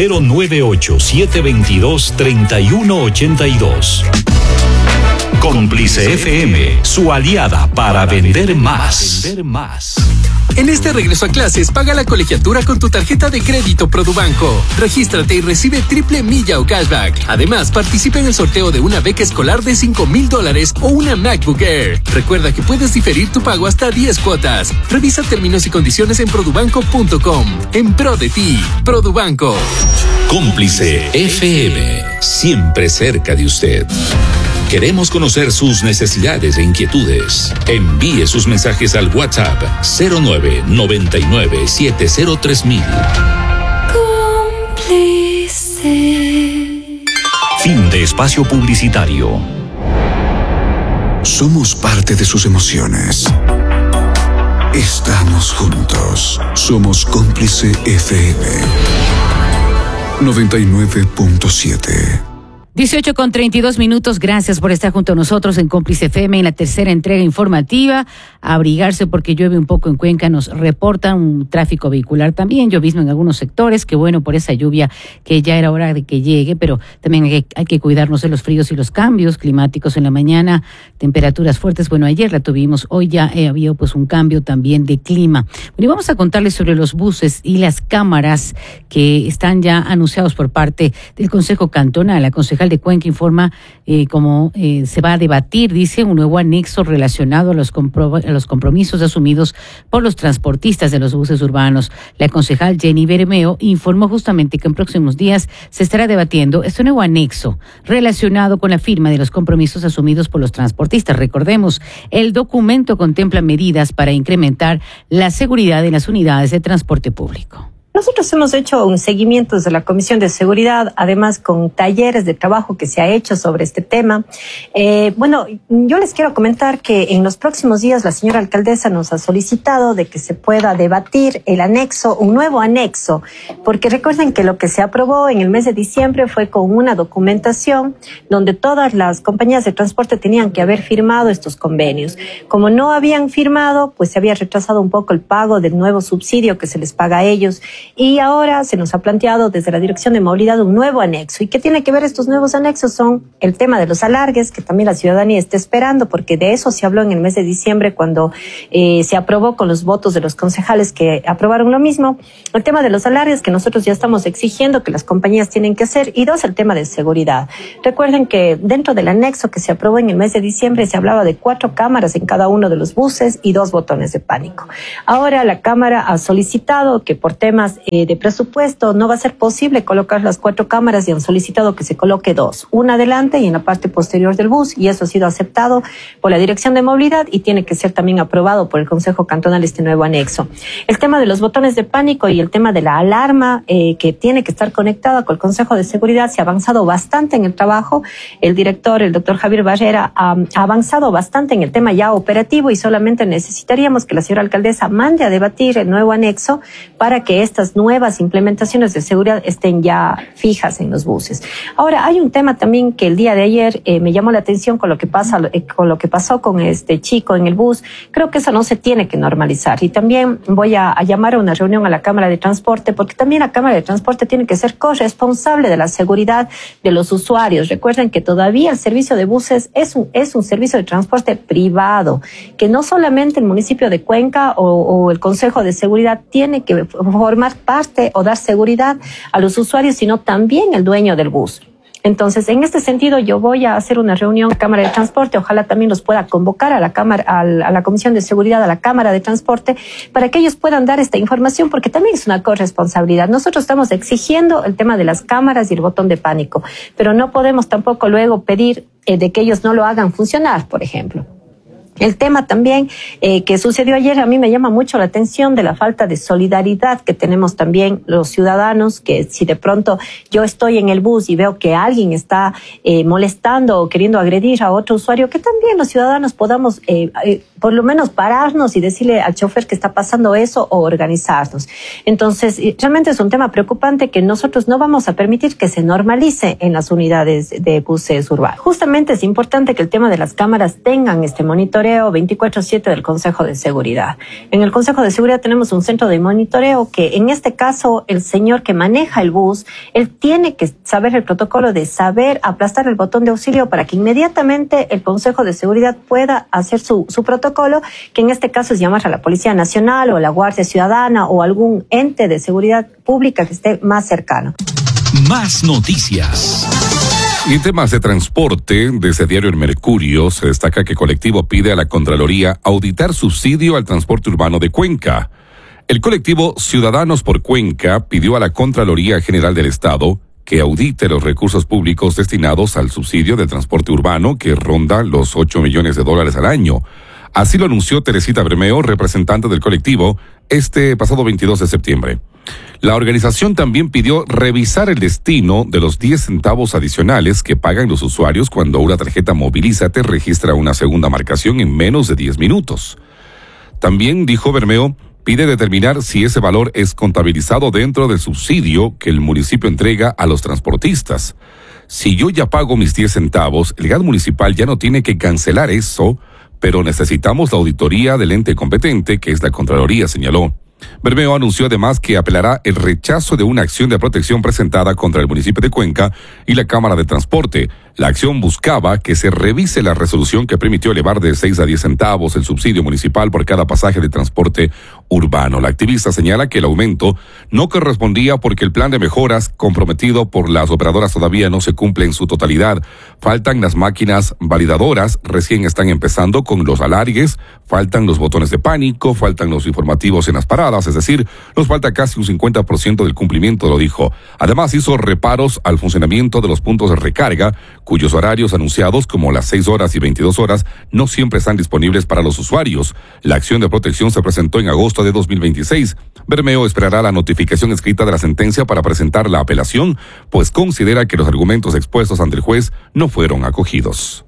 098-722-3182. Cómplice FM, su aliada para vender más. En este regreso a clases, paga la colegiatura con tu tarjeta de crédito Produbanco. Regístrate y recibe triple milla o cashback. Además, participa en el sorteo de una beca escolar de $5,000 o una MacBook Air. Recuerda que puedes diferir tu pago hasta 10 cuotas. Revisa términos y condiciones en produbanco.com. En pro de ti, Produbanco. Cómplice FM, siempre cerca de usted. Queremos conocer sus necesidades e inquietudes. Envíe sus mensajes al WhatsApp 0999-703000. Cómplice. Fin de espacio publicitario. Somos parte de sus emociones. Estamos juntos. Somos Cómplice FM 99.7. 18:32. Gracias por estar junto a nosotros en Cómplice FM en la tercera entrega informativa. Abrigarse porque llueve un poco en Cuenca. Nos reportan un tráfico vehicular también, llovizna en algunos sectores. Qué bueno por esa lluvia que ya era hora de que llegue, pero también hay que cuidarnos de los fríos y los cambios climáticos en la mañana. Temperaturas fuertes. Bueno, ayer la tuvimos, hoy ya ha habido pues un cambio también de clima. Bueno, y vamos a contarles sobre los buses y las cámaras que están ya anunciados por parte del Consejo Cantonal. La concejal de Cuenca informa cómo se va a debatir, dice, un nuevo anexo relacionado a los compromisos asumidos por los transportistas de los buses urbanos. La concejal Jenny Bermeo informó justamente que en próximos días se estará debatiendo este nuevo anexo relacionado con la firma de los compromisos asumidos por los transportistas. Recordemos, el documento contempla medidas para incrementar la seguridad en las unidades de transporte público. Nosotros hemos hecho un seguimiento desde la Comisión de Seguridad, además con talleres de trabajo que se ha hecho sobre este tema. Bueno, yo les quiero comentar que en los próximos días la señora alcaldesa nos ha solicitado de que se pueda debatir el anexo, un nuevo anexo, porque recuerden que lo que se aprobó en el mes de diciembre fue con una documentación donde todas las compañías de transporte tenían que haber firmado estos convenios. Como no habían firmado, pues se había retrasado un poco el pago del nuevo subsidio que se les paga a ellos. Y ahora se nos ha planteado desde la Dirección de Movilidad un nuevo anexo. ¿Y qué tiene que ver estos nuevos anexos? Son el tema de los alargues, que también la ciudadanía está esperando, porque de eso se habló en el mes de diciembre cuando se aprobó con los votos de los concejales que aprobaron lo mismo. El tema de los alargues, que nosotros ya estamos exigiendo que las compañías tienen que hacer. Y dos, el tema de seguridad. Recuerden que dentro del anexo que se aprobó en el mes de diciembre se hablaba de 4 cámaras en cada uno de los buses y 2 botones de pánico. Ahora la Cámara ha solicitado que por temas de presupuesto no va a ser posible colocar las 4 cámaras y han solicitado que se coloque 2, una adelante y en la parte posterior del bus, y eso ha sido aceptado por la Dirección de Movilidad y tiene que ser también aprobado por el Consejo Cantonal este nuevo anexo. El tema de los botones de pánico y el tema de la alarma que tiene que estar conectada con el Consejo de Seguridad se ha avanzado bastante en el trabajo. El director, el doctor Javier Barrera, ha avanzado bastante en el tema ya operativo y solamente necesitaríamos que la señora alcaldesa mande a debatir el nuevo anexo para que estas nuevas implementaciones de seguridad estén ya fijas en los buses. Ahora, hay un tema también que el día de ayer me llamó la atención con lo que pasó con este chico en el bus. Creo que eso no se tiene que normalizar y también voy a llamar a una reunión a la Cámara de Transporte, porque también la Cámara de Transporte tiene que ser corresponsable de la seguridad de los usuarios. Recuerden que todavía el servicio de buses es un servicio de transporte privado, que no solamente el municipio de Cuenca o el Consejo de Seguridad tiene que formar parte o dar seguridad a los usuarios, sino también el dueño del bus. Entonces, en este sentido, yo voy a hacer una reunión en la Cámara de Transporte, ojalá también los pueda convocar a la Cámara, a la Comisión de Seguridad, a la Cámara de Transporte, para que ellos puedan dar esta información, porque también es una corresponsabilidad. Nosotros estamos exigiendo el tema de las cámaras y el botón de pánico, pero no podemos tampoco luego pedir de que ellos no lo hagan funcionar, por ejemplo. El tema también que sucedió ayer a mí me llama mucho la atención de la falta de solidaridad que tenemos también los ciudadanos, que si de pronto yo estoy en el bus y veo que alguien está molestando o queriendo agredir a otro usuario, que también los ciudadanos podamos por lo menos pararnos y decirle al chofer que está pasando eso o organizarnos. Entonces, realmente es un tema preocupante que nosotros no vamos a permitir que se normalice en las unidades de buses urbanos. Justamente es importante que el tema de las cámaras tengan este monitoreo 24/7 del Consejo de Seguridad. En el Consejo de Seguridad tenemos un centro de monitoreo que en este caso el señor que maneja el bus, él tiene que saber el protocolo de saber aplastar el botón de auxilio para que inmediatamente el Consejo de Seguridad pueda hacer su protocolo, que en este caso es llamar a la Policía Nacional o la Guardia Ciudadana o algún ente de seguridad pública que esté más cercano. Más noticias. Y en temas de transporte, desde Diario El Mercurio se destaca que colectivo pide a la Contraloría auditar subsidio al transporte urbano de Cuenca. El colectivo Ciudadanos por Cuenca pidió a la Contraloría General del Estado que audite los recursos públicos destinados al subsidio del transporte urbano que ronda los $8 millones al año. Así lo anunció Teresita Bermeo, representante del colectivo, este pasado 22 de septiembre. La organización también pidió revisar el destino de los 10 centavos adicionales que pagan los usuarios cuando una tarjeta Movilízate registra una segunda marcación en menos de 10 minutos. También, dijo Bermeo, pide determinar si ese valor es contabilizado dentro del subsidio que el municipio entrega a los transportistas. Si yo ya pago mis 10 centavos, el GAT municipal ya no tiene que cancelar eso, pero necesitamos la auditoría del ente competente, que es la Contraloría, señaló. Bermeo anunció además que apelará el rechazo de una acción de protección presentada contra el municipio de Cuenca y la Cámara de Transporte. La acción buscaba que se revise la resolución que permitió elevar de 6 a 10 centavos el subsidio municipal por cada pasaje de transporte urbano. La activista señala que el aumento no correspondía porque el plan de mejoras comprometido por las operadoras todavía no se cumple en su totalidad. Faltan las máquinas validadoras, recién están empezando con los alargues, faltan los botones de pánico, faltan los informativos en las paradas, es decir, nos falta casi un 50% del cumplimiento, lo dijo. Además hizo reparos al funcionamiento de los puntos de recarga, cuyos horarios anunciados como las 6 horas y 22 horas no siempre están disponibles para los usuarios. La acción de protección se presentó en agosto de 2026. Bermeo esperará la notificación escrita de la sentencia para presentar la apelación, pues considera que los argumentos expuestos ante el juez no fueron acogidos.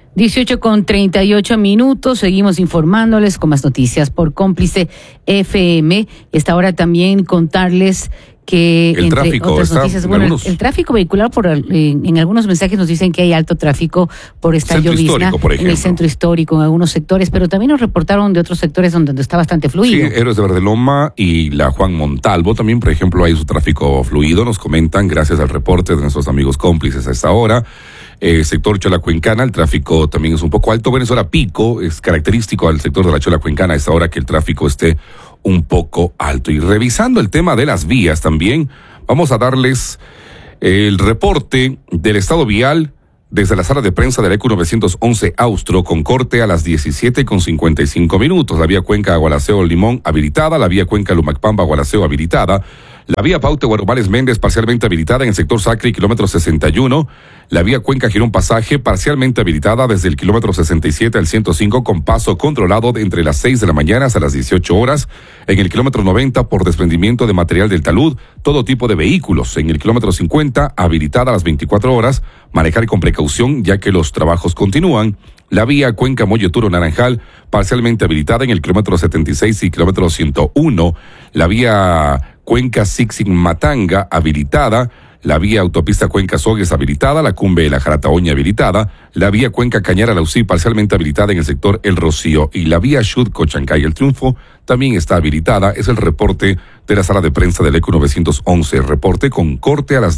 18:38, seguimos informándoles con más noticias por Cómplice FM. Esta hora también contarles que el entre tráfico otras noticias, bueno, el tráfico vehicular en algunos mensajes nos dicen que hay alto tráfico por esta llovizna en el centro histórico, en algunos sectores, pero también nos reportaron de otros sectores donde está bastante fluido. Sí, Héroes de Verdeloma y la Juan Montalvo también, por ejemplo, hay su tráfico fluido, nos comentan, gracias al reporte de nuestros amigos cómplices a esta hora. Sector Cholacuencana, el tráfico también es un poco alto. Bueno, es hora pico, es característico al sector de la Cholacuencana a esta hora que el tráfico esté un poco alto. Y revisando el tema de las vías también, vamos a darles el reporte del estado vial desde la sala de prensa del ECU 911 Austro, con corte a las 17:55. La vía Cuenca Agualaceo Limón habilitada, la vía Cuenca Lumacpamba Agualaceo habilitada, la vía Paute Guarumales Méndez parcialmente habilitada en el sector Sacri, kilómetro 61. La vía Cuenca Girón Pasaje parcialmente habilitada desde el kilómetro 67 al 105 con paso controlado entre las 6 de la mañana hasta las 18 horas. En el kilómetro 90 por desprendimiento de material del talud, todo tipo de vehículos. En el kilómetro 50 habilitada a las 24 horas, manejar con precaución ya que los trabajos continúan. La vía Cuenca Moyoturo Naranjal parcialmente habilitada en el kilómetro 76 y kilómetro 101. La vía Cuenca Sixin Matanga habilitada. La vía autopista Cuenca Sogues habilitada, la Cumbe de la Jarataoña habilitada, la vía Cuenca Cañara Lausí parcialmente habilitada en el sector El Rocío y la vía Xutco Chancay El Triunfo también está habilitada. Es el reporte de la sala de prensa del ECU 911, reporte con corte a las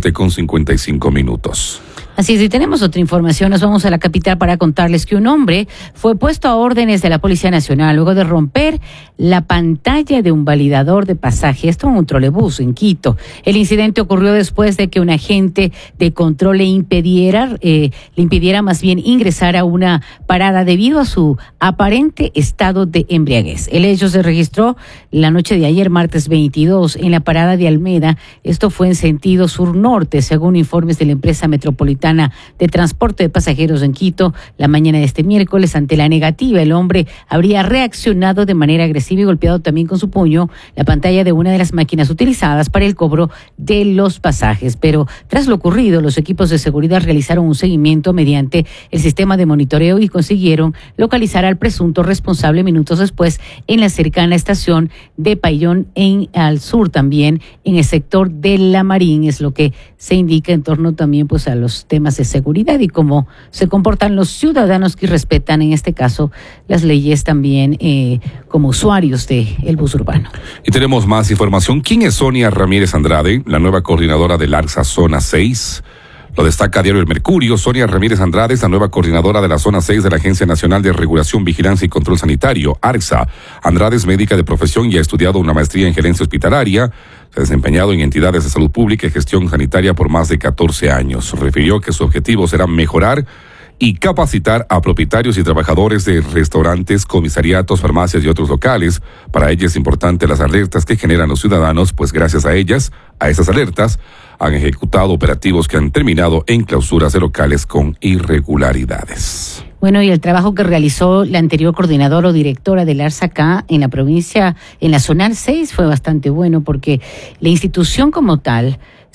17:55. Así es, y tenemos otra información. Nos vamos a la capital para contarles que un hombre fue puesto a órdenes de la Policía Nacional luego de romper la pantalla de un validador de pasaje. Esto en un trolebús en Quito. El incidente ocurrió después de que un agente de control le impidiera más bien ingresar a una parada debido a su aparente estado de embriaguez. El hecho se registró la noche de ayer, martes 22, en la parada de Almeda. Esto fue en sentido sur-norte, según informes de la empresa metropolitana de transporte de pasajeros en Quito. La mañana de este miércoles, ante la negativa, el hombre habría reaccionado de manera agresiva y golpeado también con su puño la pantalla de una de las máquinas utilizadas para el cobro de los pasajes. Pero tras lo ocurrido, los equipos de seguridad realizaron un seguimiento mediante el sistema de monitoreo y consiguieron localizar al presunto responsable minutos después en la cercana estación de Payón, al sur también, en el sector de La Marín. Es lo que se indica en torno también pues a los temas de seguridad y cómo se comportan los ciudadanos que respetan, en este caso, las leyes también como usuarios del bus urbano. Y tenemos más información. ¿Quién es Sonia Ramírez Andrade, la nueva coordinadora del ARSA Zona 6? Lo destaca Diario El Mercurio. Sonia Ramírez Andrade es la nueva coordinadora de la Zona 6 de la Agencia Nacional de Regulación, Vigilancia y Control Sanitario, ARSA. Andrade es médica de profesión y ha estudiado una maestría en gerencia hospitalaria. Se ha desempeñado en entidades de salud pública y gestión sanitaria por más de 14 años. Refirió que su objetivo será mejorar y capacitar a propietarios y trabajadores de restaurantes, comisariatos, farmacias y otros locales. Para ella es importante las alertas que generan los ciudadanos, pues gracias a ellas, a esas alertas, han ejecutado operativos que han terminado en clausuras de locales con irregularidades. Bueno, y el trabajo que realizó la anterior coordinadora o directora del ARSA acá en la provincia, en la zona 6, fue bastante bueno, porque la institución como tal,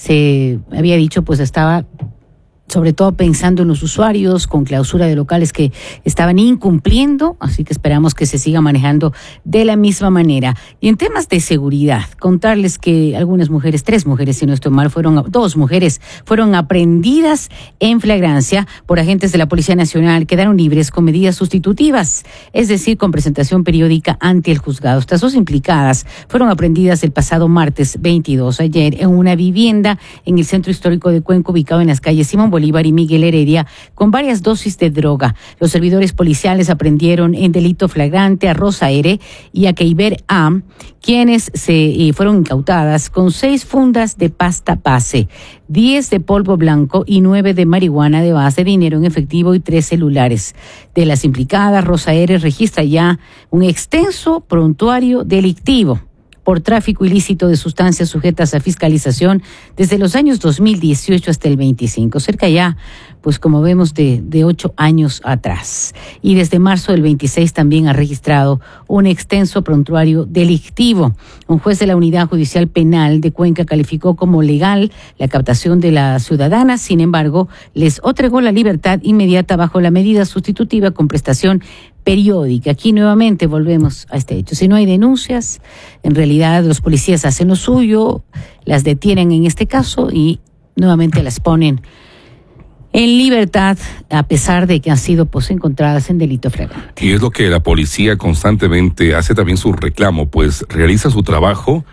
se había dicho, pues estaba sobre todo pensando en los usuarios, con clausura de locales que estaban incumpliendo, así que esperamos que se siga manejando de la misma manera. Y en temas de seguridad, contarles que algunas mujeres, 3 mujeres, si no estoy mal, 2 mujeres fueron aprehendidas en flagrancia por agentes de la Policía Nacional, quedaron libres con medidas sustitutivas, es decir, con presentación periódica ante el juzgado. Estas 2 implicadas fueron aprehendidas el pasado martes 22, ayer, en una vivienda en el centro histórico de Cuenca, ubicado en las calles Simón Bolívar y Miguel Heredia, con varias dosis de droga. Los servidores policiales aprendieron en delito flagrante a Rosa R. y a Keiber A., quienes fueron incautadas con 6 fundas de pasta base, 10 de polvo blanco y 9 de marihuana de base, dinero en efectivo y 3 celulares. De las implicadas, Rosa R. registra ya un extenso prontuario delictivo por tráfico ilícito de sustancias sujetas a fiscalización desde los años 2018 hasta el 25, cerca ya, pues como vemos, de 8 años atrás. Y desde marzo del 26 también ha registrado un extenso prontuario delictivo. Un juez de la Unidad Judicial Penal de Cuenca calificó como legal la captación de la ciudadana, sin embargo, les otorgó la libertad inmediata bajo la medida sustitutiva con prestación periódica. Aquí nuevamente volvemos a este hecho. Si no hay denuncias, en realidad los policías hacen lo suyo, las detienen en este caso y nuevamente las ponen en libertad, a pesar de que han sido encontradas en delito flagrante. Y es lo que la policía constantemente hace también su reclamo, pues realiza su trabajo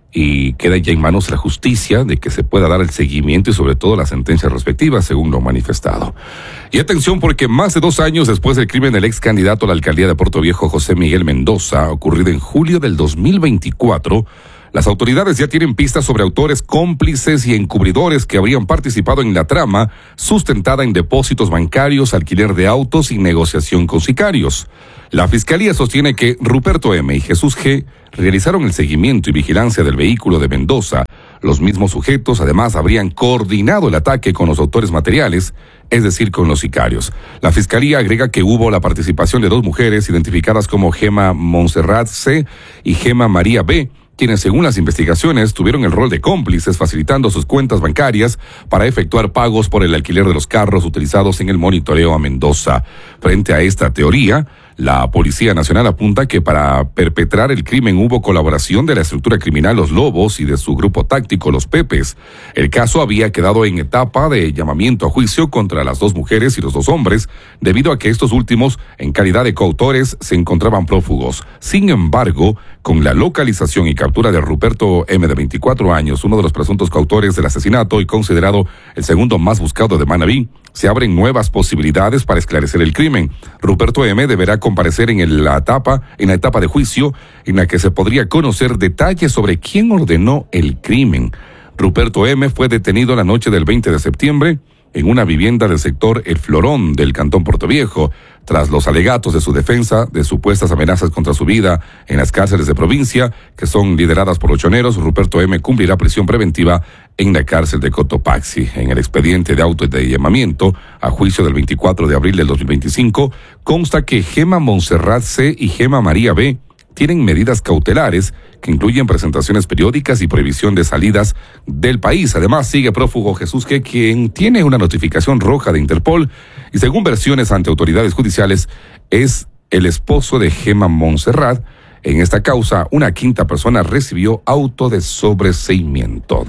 y queda ya en manos de la justicia de que se pueda dar el seguimiento y sobre todo las sentencias respectivas, según lo manifestado. Y atención, porque más de 2 años después del crimen del ex candidato a la alcaldía de Puerto Viejo, José Miguel Mendoza, ocurrido en julio del 2024, las autoridades ya tienen pistas sobre autores, cómplices y encubridores que habrían participado en la trama sustentada en depósitos bancarios, alquiler de autos y negociación con sicarios. La Fiscalía sostiene que Ruperto M. y Jesús G. realizaron el seguimiento y vigilancia del vehículo de Mendoza. Los mismos sujetos además habrían coordinado el ataque con los autores materiales, es decir, con los sicarios. La Fiscalía agrega que hubo la participación de 2 mujeres identificadas como Gema Montserrat C. y Gema María B., quienes según las investigaciones tuvieron el rol de cómplices facilitando sus cuentas bancarias para efectuar pagos por el alquiler de los carros utilizados en el monitoreo a Mendoza. Frente a esta teoría, la Policía Nacional apunta que para perpetrar el crimen hubo colaboración de la estructura criminal Los Lobos y de su grupo táctico Los Pepes. El caso había quedado en etapa de llamamiento a juicio contra las 2 mujeres y los 2 hombres, debido a que estos últimos, en calidad de coautores, se encontraban prófugos. Sin embargo, con la localización y captura de Ruperto M. de 24 años, uno de los presuntos coautores del asesinato y considerado el segundo más buscado de Manabí, se abren nuevas posibilidades para esclarecer el crimen. Ruperto M. deberá comparecer en la etapa de juicio en la que se podría conocer detalles sobre quién ordenó el crimen. Ruperto M. fue detenido la noche del 20 de septiembre en una vivienda del sector El Florón del Cantón Puerto Viejo, tras los alegatos de su defensa de supuestas amenazas contra su vida en las cárceles de provincia, que son lideradas por los choneros. Ruperto M. cumplirá prisión preventiva en la cárcel de Cotopaxi. En el expediente de auto de llamamiento a juicio del 24 de abril del 2025, consta que Gema Montserrat C. y Gema María B. tienen medidas cautelares que incluyen presentaciones periódicas y prohibición de salidas del país. Además, sigue prófugo Jesús G., quien tiene una notificación roja de Interpol y, según versiones ante autoridades judiciales, es el esposo de Gema Montserrat. En esta causa, una quinta persona recibió auto de sobreseimiento.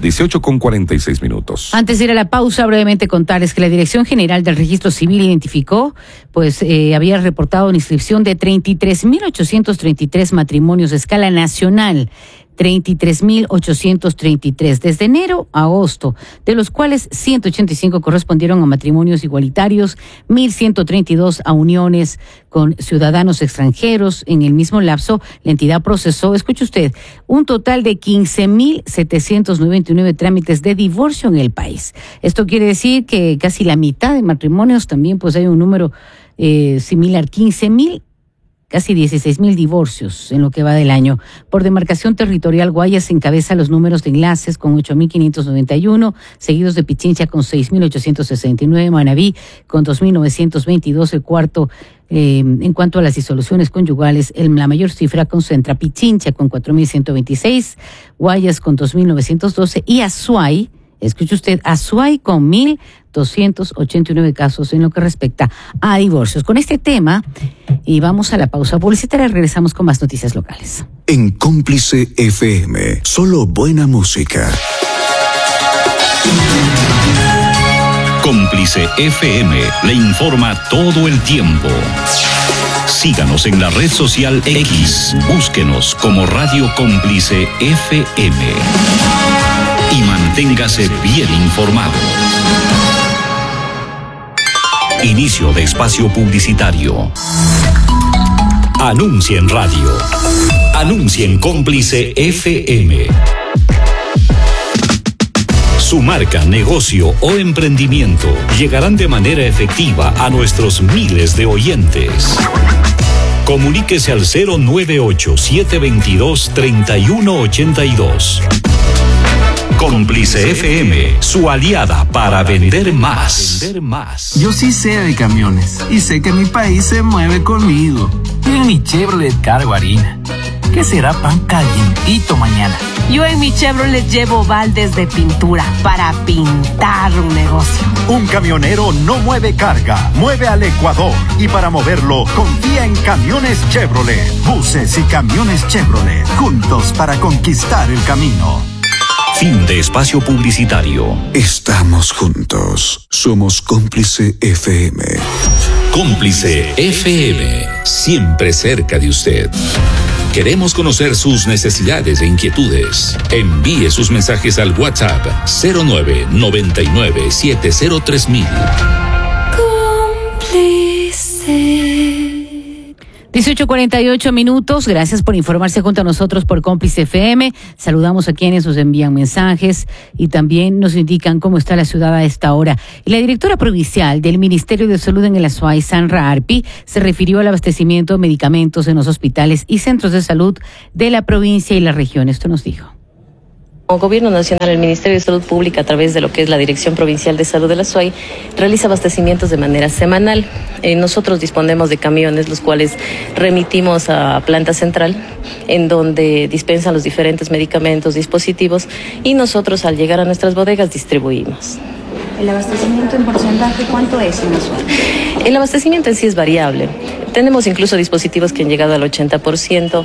18:46. Antes de ir a la pausa, brevemente contarles que la Dirección General del Registro Civil identificó, había reportado una inscripción de 33.833 matrimonios a escala nacional. 33.833 desde enero a agosto, de los cuales 185 correspondieron a matrimonios igualitarios, 1.132 a uniones con ciudadanos extranjeros. En el mismo lapso, la entidad procesó, escuche usted, un total de 15.799 trámites de divorcio en el país. Esto quiere decir que casi la mitad de matrimonios también hay un número similar, 15.000. Casi 16.000 divorcios en lo que va del año. Por demarcación territorial, Guayas encabeza los números de enlaces con 8.591, seguidos de Pichincha con 6.869, Manabí con 2.922, el cuarto. En cuanto a las disoluciones conyugales, la mayor cifra concentra Pichincha con 4.126, Guayas con 2.912 y Azuay, escuche usted, Azuay con 1.289 casos en lo que respecta a divorcios. Con este tema, y vamos a la pausa publicitaria, regresamos con más noticias locales. En Cómplice FM, solo buena música. Cómplice FM le informa todo el tiempo. Síganos en la red social X, búsquenos como Radio Cómplice FM. Y manténgase bien informado. Inicio de espacio publicitario. Anuncia en radio. Anuncia en Cómplice FM. Su marca, negocio o emprendimiento llegarán de manera efectiva a nuestros miles de oyentes. Comuníquese al 098-722-3182. Cómplice FM, su aliada para vender más. Yo sí sé de camiones y sé que mi país se mueve conmigo. Y en mi Chevrolet cargo harina. ¿Qué será pan calientito mañana? Yo en mi Chevrolet llevo baldes de pintura para pintar un negocio. Un camionero no mueve carga, mueve al Ecuador. Y para moverlo, confía en Camiones Chevrolet. Buses y camiones Chevrolet, juntos para conquistar el camino. Fin de espacio publicitario. Estamos juntos. Somos Cómplice FM. Cómplice FM, siempre cerca de usted. Queremos conocer sus necesidades e inquietudes. Envíe sus mensajes al WhatsApp 0999703000. Cómplice. 18:48. Gracias por informarse junto a nosotros por Cómplice FM. Saludamos a quienes nos envían mensajes y también nos indican cómo está la ciudad a esta hora. Y la directora provincial del Ministerio de Salud en el Azuay, Sandra Arpi, se refirió al abastecimiento de medicamentos en los hospitales y centros de salud de la provincia y la región. Esto nos dijo. Como Gobierno Nacional, el Ministerio de Salud Pública, a través de lo que es la Dirección Provincial de Salud de la Azuay, realiza abastecimientos de manera semanal. Nosotros disponemos de camiones, los cuales remitimos a Planta Central, en donde dispensan los diferentes medicamentos, dispositivos, y nosotros, al llegar a nuestras bodegas, distribuimos. ¿El abastecimiento en porcentaje cuánto es en Azuay? El abastecimiento en sí es variable. Tenemos incluso dispositivos que han llegado al 80%.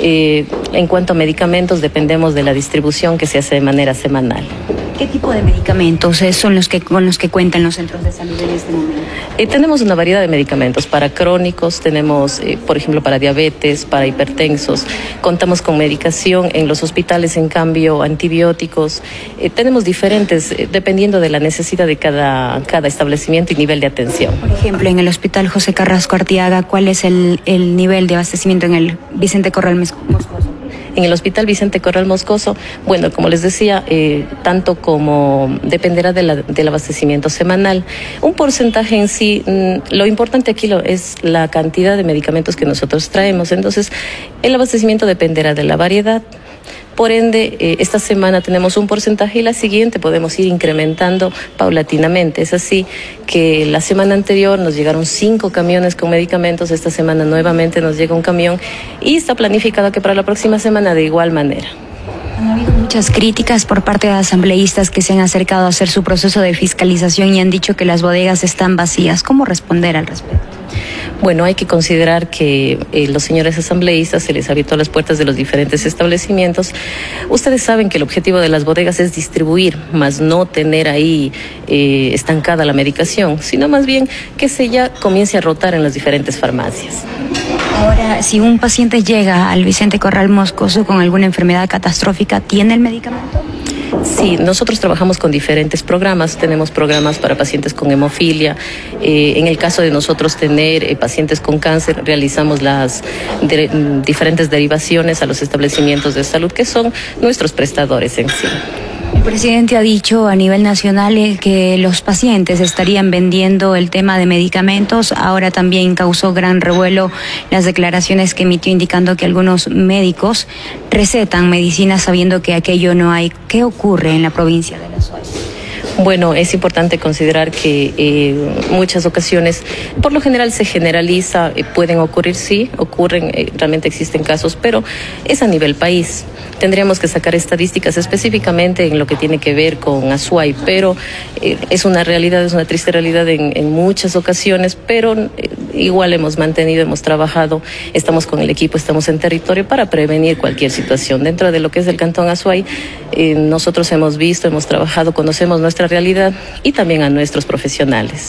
En cuanto a medicamentos, dependemos de la distribución que se hace de manera semanal. ¿Qué tipo de medicamentos son con los que cuentan los centros de salud en este momento? Tenemos una variedad de medicamentos para crónicos, tenemos, por ejemplo, para diabetes, para hipertensos. Contamos con medicación en los hospitales, en cambio, antibióticos. Tenemos diferentes, dependiendo de la necesidad de cada establecimiento y nivel de atención. Por ejemplo, en el Hospital José Carrasco Arteaga, ¿cuál es el nivel de abastecimiento en el Vicente Corral Moscoso? En el Hospital Vicente Corral Moscoso, bueno, como les decía, tanto como dependerá del abastecimiento semanal. Un porcentaje en sí, lo importante aquí es la cantidad de medicamentos que nosotros traemos. Entonces, el abastecimiento dependerá de la variedad. Por ende, esta semana tenemos un porcentaje y la siguiente podemos ir incrementando paulatinamente. Es así que la semana anterior nos llegaron 5 camiones con medicamentos, esta semana nuevamente nos llega un camión y está planificado que para la próxima semana de igual manera. Han habido muchas críticas por parte de asambleístas que se han acercado a hacer su proceso de fiscalización y han dicho que las bodegas están vacías. ¿Cómo responder al respecto? Bueno, hay que considerar que los señores asambleístas se les abierto las puertas de los diferentes establecimientos. Ustedes saben que el objetivo de las bodegas es distribuir, más no tener ahí estancada la medicación, sino más bien que se ya comience a rotar en las diferentes farmacias. Ahora, si un paciente llega al Vicente Corral Moscoso con alguna enfermedad catastrófica, ¿tiene el medicamento? Sí, nosotros trabajamos con diferentes programas. Tenemos programas para pacientes con hemofilia. En el caso de nosotros tener pacientes con cáncer, realizamos las diferentes derivaciones a los establecimientos de salud que son nuestros prestadores en sí. El presidente ha dicho a nivel nacional que los pacientes estarían vendiendo el tema de medicamentos. Ahora también causó gran revuelo las declaraciones que emitió indicando que algunos médicos recetan medicinas sabiendo que aquello no hay. ¿Qué ocurre en la provincia de la Azuay? Bueno, es importante considerar que muchas ocasiones, por lo general se generaliza, pueden ocurrir, sí, ocurren, realmente existen casos, pero es a nivel país. Tendríamos que sacar estadísticas específicamente en lo que tiene que ver con Azuay, pero es una realidad, es una triste realidad en muchas ocasiones, pero igual hemos mantenido, hemos trabajado, estamos con el equipo, estamos en territorio para prevenir cualquier situación. Dentro de lo que es el Cantón Azuay, nosotros hemos visto, hemos trabajado, conocemos nuestra realidad y también a nuestros profesionales.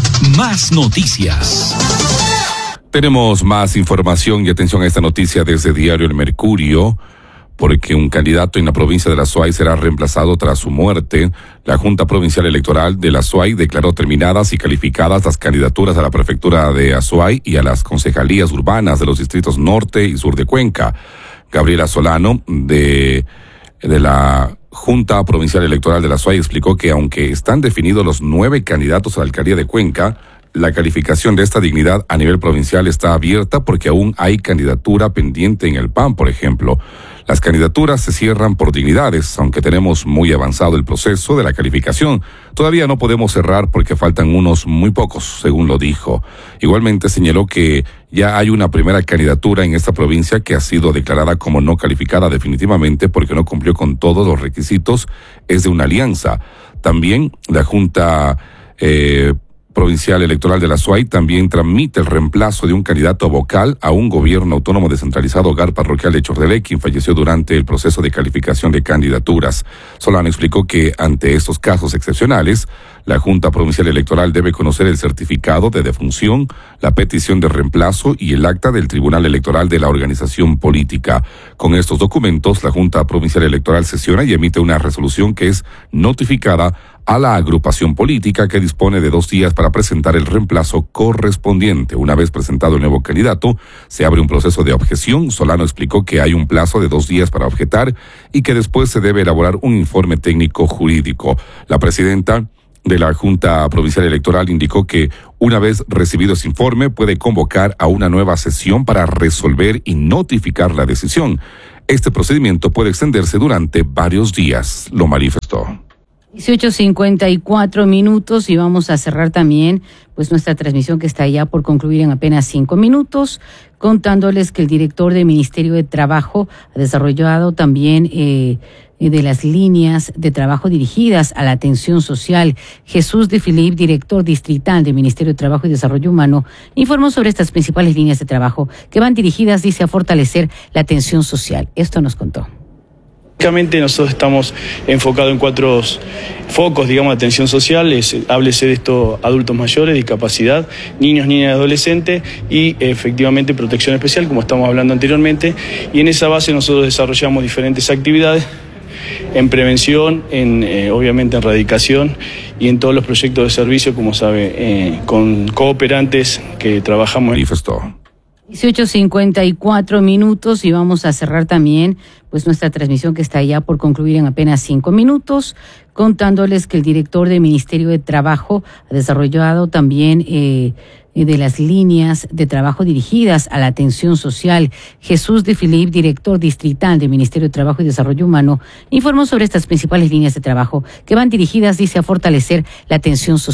Más noticias. Tenemos más información y atención a esta noticia desde Diario El Mercurio, porque un candidato en la provincia de la Azuay será reemplazado tras su muerte. La Junta Provincial Electoral de la Azuay declaró terminadas y calificadas las candidaturas a la prefectura de Azuay y a las concejalías urbanas de los distritos norte y sur de Cuenca. Gabriela Solano, de la Junta Provincial Electoral de la Azuay, explicó que aunque están definidos los 9 candidatos a la alcaldía de Cuenca, la calificación de esta dignidad a nivel provincial está abierta porque aún hay candidatura pendiente en el PAN, por ejemplo. Las candidaturas se cierran por dignidades, aunque tenemos muy avanzado el proceso de la calificación. Todavía no podemos cerrar porque faltan unos muy pocos, según lo dijo. Igualmente señaló que ya hay una primera candidatura en esta provincia que ha sido declarada como no calificada definitivamente porque no cumplió con todos los requisitos. Es de una alianza. También la Junta Provincial Electoral de la SUAY también tramite el reemplazo de un candidato vocal a un gobierno autónomo descentralizado Hogar Parroquial de Chordelé, quien falleció durante el proceso de calificación de candidaturas. Solano explicó que ante estos casos excepcionales, la Junta Provincial Electoral debe conocer el certificado de defunción, la petición de reemplazo y el acta del Tribunal Electoral de la organización política. Con estos documentos, la Junta Provincial Electoral sesiona y emite una resolución que es notificada a la agrupación política, que dispone de 2 días para presentar el reemplazo correspondiente. Una vez presentado el nuevo candidato, se abre un proceso de objeción. Solano explicó que hay un plazo de 2 días para objetar y que después se debe elaborar un informe técnico jurídico. La presidenta de la Junta Provincial Electoral indicó que una vez recibido ese informe puede convocar a una nueva sesión para resolver y notificar la decisión. Este procedimiento puede extenderse durante varios días, lo manifestó. 18:54 y vamos a cerrar también pues nuestra transmisión, que está ya por concluir en apenas 5 minutos, contándoles que el director del Ministerio de Trabajo ha desarrollado también de las líneas de trabajo dirigidas a la atención social. Jesús de Filip, director distrital del Ministerio de Trabajo y Desarrollo Humano, informó sobre estas principales líneas de trabajo que van dirigidas, dice, a fortalecer la atención social. Esto nos contó. Básicamente nosotros estamos enfocados en 4 focos, digamos, de atención social. Háblese de esto: adultos mayores, discapacidad, niños, niñas y adolescentes, y efectivamente protección especial, como estamos hablando anteriormente. Y en esa base nosotros desarrollamos diferentes actividades en prevención, obviamente en erradicación y en todos los proyectos de servicio, como sabe, con cooperantes que trabajamos. Manifestó. 18:54 y vamos a cerrar también pues nuestra transmisión, que está ya por concluir en apenas 5 minutos, contándoles que el director del Ministerio de Trabajo ha desarrollado también de las líneas de trabajo dirigidas a la atención social. Jesús de Filip, director distrital del Ministerio de Trabajo y Desarrollo Humano, informó sobre estas principales líneas de trabajo que van dirigidas, dice, a fortalecer la atención social.